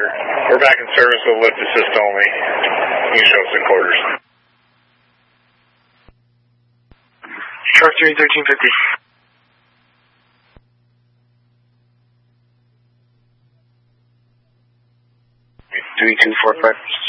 We're back in service with lift assist only. You can show us in quarters. Shark 3, 1350. 3245.